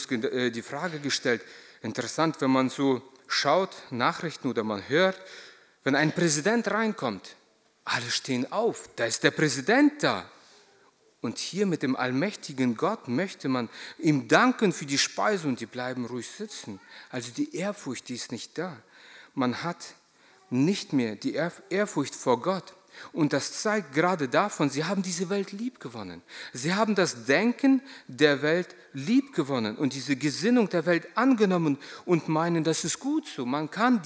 Petrus die Frage gestellt, interessant, wenn man so schaut, Nachrichten oder man hört, wenn ein Präsident reinkommt, alle stehen auf, da ist der Präsident da. Und hier mit dem allmächtigen Gott möchte man ihm danken für die Speise und die bleiben ruhig sitzen. Also die Ehrfurcht, die ist nicht da. Man hat nicht mehr die Ehrfurcht vor Gott. Und das zeigt gerade davon, sie haben diese Welt lieb gewonnen. Sie haben das Denken der Welt lieb gewonnen und diese Gesinnung der Welt angenommen und meinen, das ist gut so. Man kann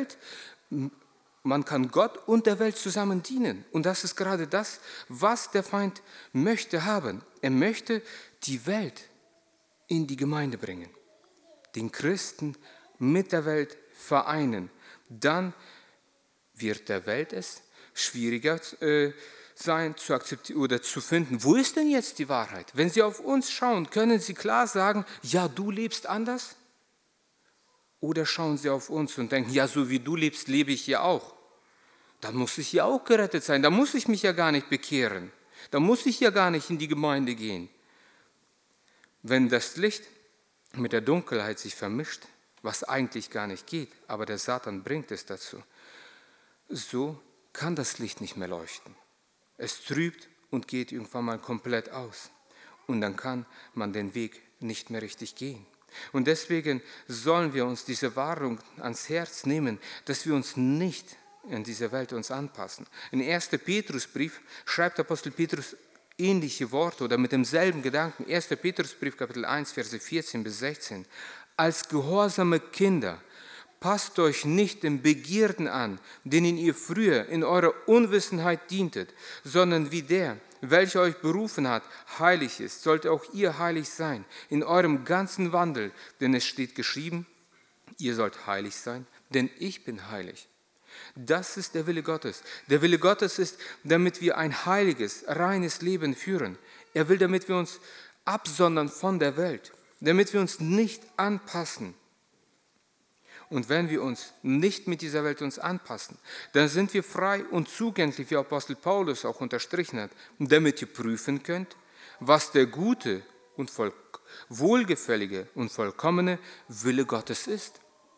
Gott und der Welt zusammen dienen. Und das ist gerade das, was der Feind möchte haben. Er möchte die Welt in die Gemeinde bringen, den Christen mit der Welt vereinen. Dann wird der Welt es schwieriger sein zu akzeptieren oder zu finden. Wo ist denn jetzt die Wahrheit? Wenn Sie auf uns schauen, können Sie klar sagen, ja, du lebst anders? Oder schauen Sie auf uns und denken, ja, so wie du lebst, lebe ich hier auch. Dann muss ich ja auch gerettet sein. Da muss ich mich ja gar nicht bekehren. Da muss ich ja gar nicht in die Gemeinde gehen. Wenn das Licht mit der Dunkelheit sich vermischt, was eigentlich gar nicht geht, aber der Satan bringt es dazu, so kann das Licht nicht mehr leuchten. Es trübt und geht irgendwann mal komplett aus. Und dann kann man den Weg nicht mehr richtig gehen. Und deswegen sollen wir uns diese Wahrung ans Herz nehmen, dass wir uns nicht in dieser Welt uns anpassen. In 1. Petrusbrief schreibt Apostel Petrus ähnliche Worte oder mit demselben Gedanken. 1. Petrusbrief, Kapitel 1, Verse 14 bis 16. Als gehorsame Kinder passt euch nicht den Begierden an, denen ihr früher in eurer Unwissenheit dientet, sondern wie der, welcher euch berufen hat, heilig ist, sollt auch ihr heilig sein in eurem ganzen Wandel. Denn es steht geschrieben, ihr sollt heilig sein, denn ich bin heilig. Das ist der Wille Gottes. Der Wille Gottes ist, damit wir ein heiliges, reines Leben führen. Er will, damit wir uns absondern von der Welt, damit wir uns nicht anpassen. Und wenn wir uns nicht mit dieser Welt uns anpassen, dann sind wir frei und zugänglich, wie Apostel Paulus auch unterstrichen hat, damit ihr prüfen könnt, was der gute und wohlgefällige und vollkommene Wille Gottes ist.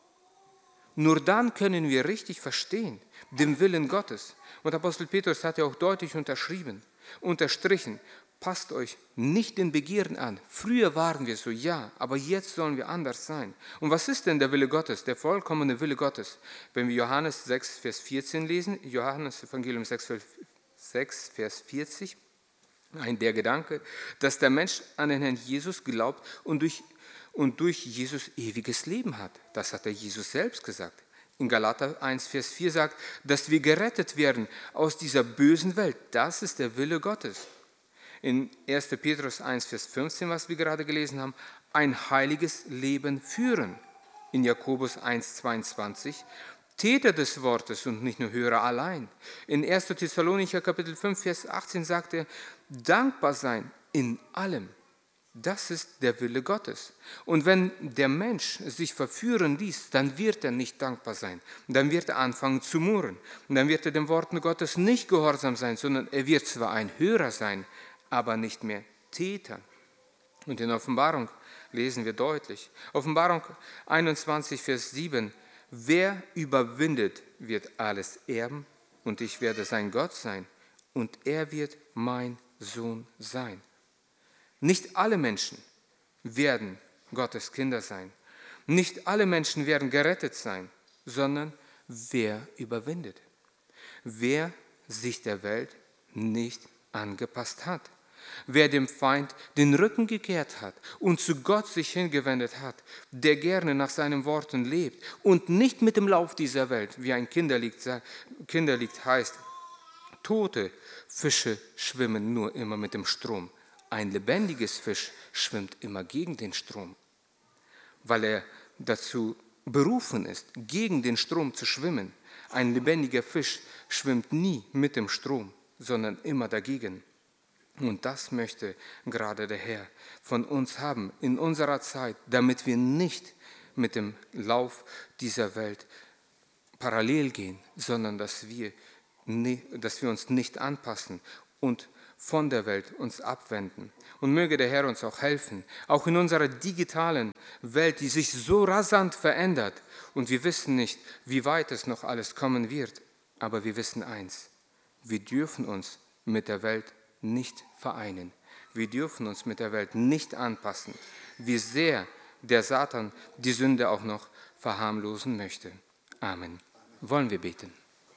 Nur dann können wir richtig verstehen, den Willen Gottes. Und Apostel Petrus hat ja auch deutlich unterstrichen, passt euch nicht den Begierden an. Früher waren wir so, ja, aber jetzt sollen wir anders sein. Und was ist denn der Wille Gottes, der vollkommene Wille Gottes? Wenn wir Johannes 6, Vers 14 lesen, Johannes Evangelium 6, Vers 40, der Gedanke, dass der Mensch an den Herrn Jesus glaubt und durch Jesus ewiges Leben hat. Das hat der Jesus selbst gesagt. In Galater 1, Vers 4 sagt, dass wir gerettet werden aus dieser bösen Welt. Das ist der Wille Gottes. In 1. Petrus 1, Vers 15, was wir gerade gelesen haben, ein heiliges Leben führen. In Jakobus 1, 22, Täter des Wortes und nicht nur Hörer allein. In 1. Thessalonicher Kapitel 5, Vers 18 sagt er, dankbar sein in allem. Das ist der Wille Gottes. Und wenn der Mensch sich verführen ließ, dann wird er nicht dankbar sein. Dann wird er anfangen zu murren. Und dann wird er den Worten Gottes nicht gehorsam sein, sondern er wird zwar ein Hörer sein, aber nicht mehr Täter. Und in Offenbarung lesen wir deutlich. Offenbarung 21, Vers 7. Wer überwindet, wird alles erben und ich werde sein Gott sein und er wird mein Sohn sein. Nicht alle Menschen werden Gottes Kinder sein. Nicht alle Menschen werden gerettet sein, sondern wer überwindet. Wer sich der Welt nicht angepasst hat. Wer dem Feind den Rücken gekehrt hat und zu Gott sich hingewendet hat, der gerne nach seinen Worten lebt und nicht mit dem Lauf dieser Welt, wie ein Kinderlied heißt, tote Fische schwimmen nur immer mit dem Strom. Ein lebendiges Fisch schwimmt immer gegen den Strom, weil er dazu berufen ist, gegen den Strom zu schwimmen. Ein lebendiger Fisch schwimmt nie mit dem Strom, sondern immer dagegen. Und das möchte gerade der Herr von uns haben in unserer Zeit, damit wir nicht mit dem Lauf dieser Welt parallel gehen, sondern dass wir uns nicht anpassen und von der Welt uns abwenden. Und möge der Herr uns auch helfen, auch in unserer digitalen Welt, die sich so rasant verändert. Und wir wissen nicht, wie weit es noch alles kommen wird. Aber wir wissen eins, wir dürfen uns mit der Welt nicht vereinen. Wir dürfen uns mit der Welt nicht anpassen, wie sehr der Satan die Sünde auch noch verharmlosen möchte. Amen. Wollen wir beten?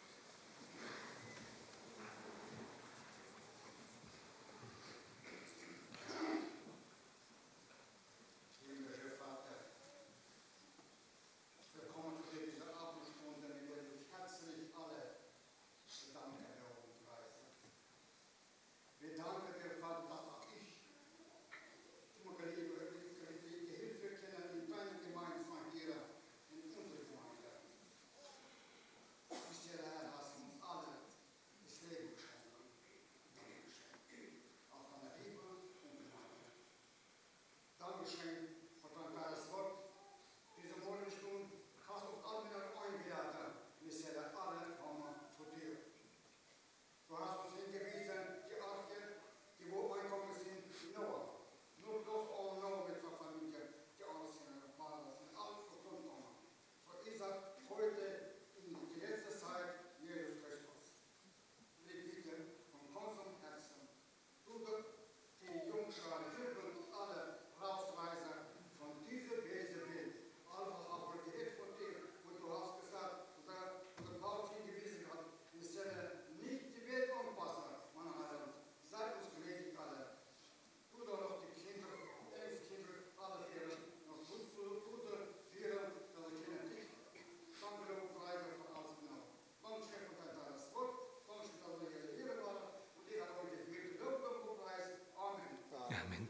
Amen.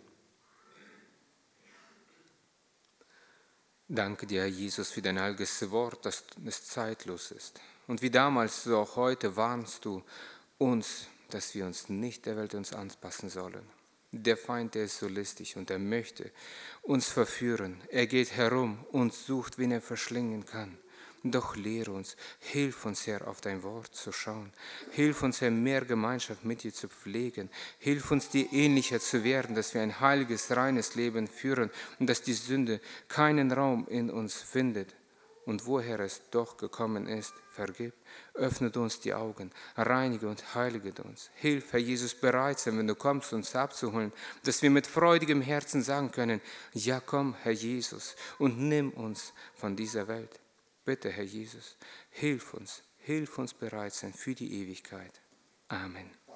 Danke dir, Herr Jesus, für dein heiliges Wort, dass es zeitlos ist. Und wie damals, so auch heute warnst du uns, dass wir uns nicht der Welt uns anpassen sollen. Der Feind, der ist so listig und er möchte uns verführen. Er geht herum und sucht, wen er verschlingen kann. Doch lehre uns, hilf uns, Herr, auf dein Wort zu schauen. Hilf uns, Herr, mehr Gemeinschaft mit dir zu pflegen. Hilf uns, dir ähnlicher zu werden, dass wir ein heiliges, reines Leben führen und dass die Sünde keinen Raum in uns findet. Und woher es doch gekommen ist, vergib, öffnet uns die Augen, reinige und heilige uns. Hilf, Herr Jesus, bereit sein, wenn du kommst, uns abzuholen, dass wir mit freudigem Herzen sagen können, ja komm, Herr Jesus, und nimm uns von dieser Welt. Bitte, Herr Jesus, hilf uns bereit sein für die Ewigkeit. Amen.